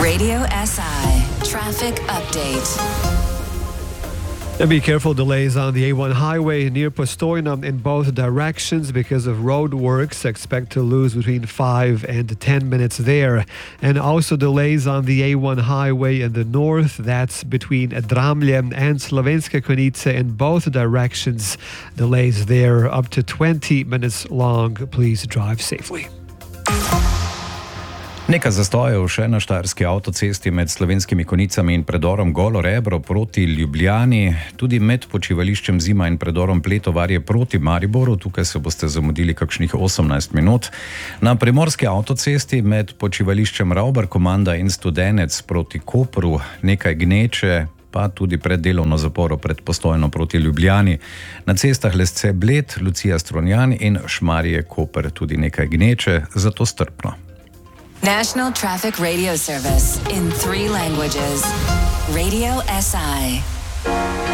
Radio SI Traffic Update. And be careful, delays on the A1 highway near Postojna in both directions because of road works. Expect to lose between 5 and 10 minutes there. And also delays on the A1 highway in the north. That's between Dramlje and Slovenske Konjice in both directions. Delays there up to 20 minutes long. Please drive safely. Nekaj zastojev še na štajerski avtocesti med Slovenskimi Konjicami in predorom Golo Rebro proti Ljubljani, tudi med počivališčem Zima in predorom Pletovarje proti Mariboru, tukaj se boste zamudili kakšnih 18 minut. Na primorski avtocesti med počivališčem Ravbar Komanda in Studenec proti Kopru nekaj gneče, pa tudi pred delovno zaporo pred Postojno proti Ljubljani. Na cestah Lesce Bled, Lucija Stronjan in Šmarje Koper tudi nekaj gneče, zato strpno. National Traffic Radio Service in 3 languages. Radio SI.